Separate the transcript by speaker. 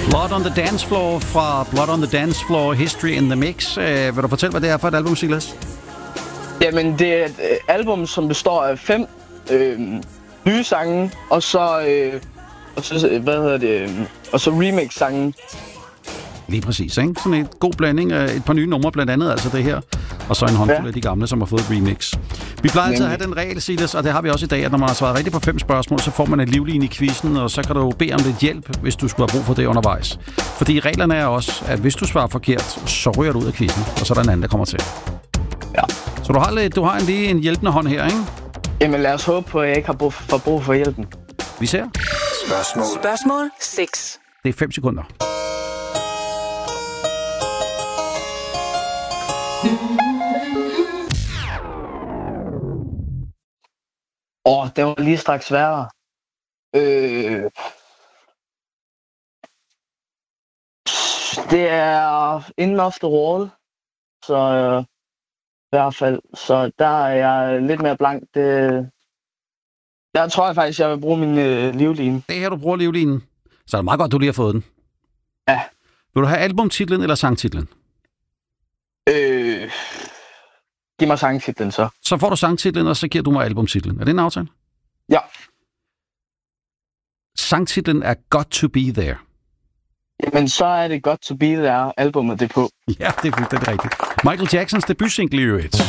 Speaker 1: Blood on the Dance Floor fra Blood on the Dance Floor, History in the Mix. Vil du fortælle, hvad det er for et album, Silas?
Speaker 2: Jamen, det er et album, som består af 5 nye sange, og så remix-sange.
Speaker 1: Lige præcis, ikke? Sådan en god blanding af et par nye numre, blandt andet altså det her, og så en håndfuld af de gamle, som har fået et remix. Vi plejer altid at have den regel, Silas, og det har vi også i dag, at når man har svaret rigtigt på 5 spørgsmål, så får man et livline i quizzen, og så kan du bede om lidt hjælp, hvis du skulle have brug for det undervejs. Fordi reglerne er også, at hvis du svarer forkert, så ryger du ud af quizzen, og så er der en anden, der kommer til.
Speaker 2: Ja.
Speaker 1: Så du har lige en hjælpende hånd her, ikke?
Speaker 2: Jamen lad os håbe på, at jeg ikke har brug for hjælpen.
Speaker 1: Vi ser.
Speaker 3: Spørgsmål 6.
Speaker 1: Det er 5 sekunder.
Speaker 2: Det var lige straks sværere. Det er In Off the Wall, så i hvert fald. Så der er jeg lidt mere blank. Der tror jeg faktisk, jeg vil bruge min livline.
Speaker 1: Det her, du bruger livlinen. Så er det meget godt, du lige har fået den.
Speaker 2: Ja.
Speaker 1: Vil du have albumtitlen eller sangtitlen?
Speaker 2: Giv mig sangtitlen så.
Speaker 1: Så får du sangtitlen, og så giver du mig albumtitlen. Er det en aftale?
Speaker 2: Ja.
Speaker 1: Sangtitlen er Got to Be There.
Speaker 2: Jamen, så er det Got to Be There, albumet det på.
Speaker 1: Ja, det er fuldstændig rigtigt. Michael Jacksons debutsingle i øvrigt.